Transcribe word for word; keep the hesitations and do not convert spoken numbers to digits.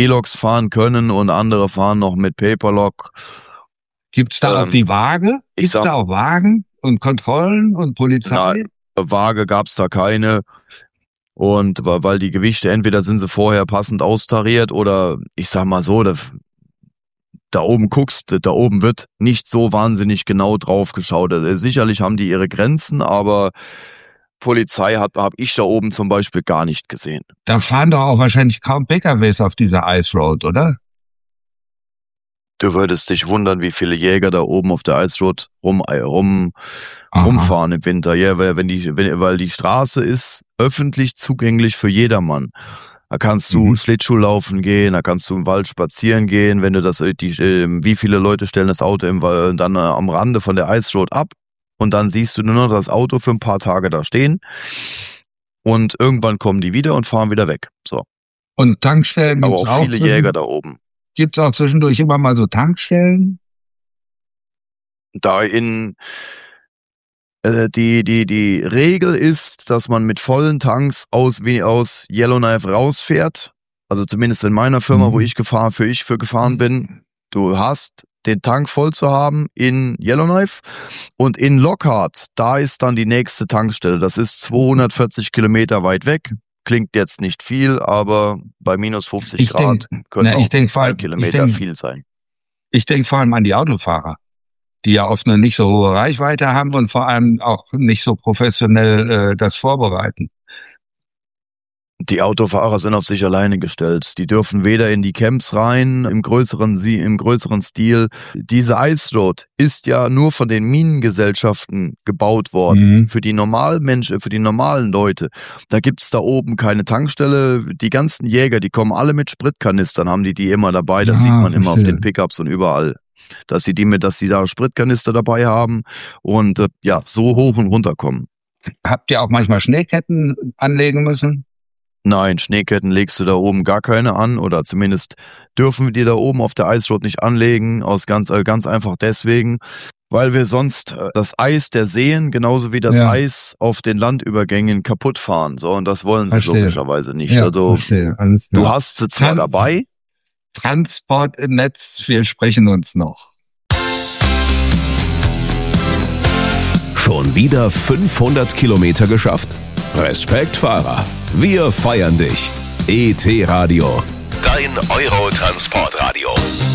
E-Loks fahren können und andere fahren noch mit Paperlock. Gibt's da ähm, auch die Waage? Gibt's sag, da auch Wagen und Kontrollen und Polizei? Na, Waage gab's da keine. Und weil die Gewichte, entweder sind sie vorher passend austariert oder ich sag mal so, da, da oben guckst, da oben wird nicht so wahnsinnig genau drauf geschaut. Also sicherlich haben die ihre Grenzen, aber Polizei hat habe ich da oben zum Beispiel gar nicht gesehen. Da fahren doch auch wahrscheinlich kaum P K Ws auf dieser Ice Road, oder? Du würdest dich wundern, wie viele Jäger da oben auf der Ice Road rum, rum, rumfahren im Winter. Ja, weil, wenn die, wenn, weil die Straße ist öffentlich zugänglich für jedermann. Da kannst du mhm. Schlittschuh laufen gehen, da kannst du im Wald spazieren gehen, wenn du das, die, wie viele Leute stellen das Auto im, dann am Rande von der Ice Road ab und dann siehst du nur noch das Auto für ein paar Tage da stehen und irgendwann kommen die wieder und fahren wieder weg. So. Und Tankstellen gibt's auch. Aber auch viele Jäger da oben. Gibt's auch zwischendurch immer mal so Tankstellen? Da in äh, die die die Regel ist, dass man mit vollen Tanks aus wie aus Yellowknife rausfährt. Also zumindest in meiner Firma, mhm. wo ich gefahren für ich für gefahren bin. Du hast den Tank voll zu haben in Yellowknife und in Lockhart, da ist dann die nächste Tankstelle. Das ist zweihundertvierzig Kilometer weit weg. Klingt jetzt nicht viel, aber bei minus fünfzig ich Grad denk, können na, auch denk, ein Kilometer denk, viel sein. Ich denke vor allem an die Autofahrer, die ja oft eine nicht so hohe Reichweite haben und vor allem auch nicht so professionell äh, das vorbereiten. Die Autofahrer sind auf sich alleine gestellt. Die dürfen weder in die Camps rein, im größeren, im größeren Stil. Diese Ice Road ist ja nur von den Minengesellschaften gebaut worden. Mhm. Für die Normalmenschen, für die normalen Leute. Da gibt's da oben keine Tankstelle. Die ganzen Jäger, die kommen alle mit Spritkanistern, haben die die immer dabei. Das ja, sieht man verstehe. immer auf den Pickups und überall. Dass sie die mit, dass sie da Spritkanister dabei haben und äh, ja, so hoch und runter kommen. Habt ihr auch manchmal Schneeketten anlegen müssen? Nein, Schneeketten legst du da oben gar keine an oder zumindest dürfen wir die da oben auf der Ice Road nicht anlegen, aus ganz, ganz einfach deswegen, weil wir sonst das Eis der Seen genauso wie das ja. Eis auf den Landübergängen kaputt fahren. So, und das wollen sie verstehe. logischerweise nicht. Ja, also verstehe. Alles du hast sie zwar Trans- dabei. Transport im Netz, wir sprechen uns noch. Schon wieder fünfhundert Kilometer geschafft? Respekt, Fahrer. Wir feiern dich. E T Radio. Dein Euro-Transportradio.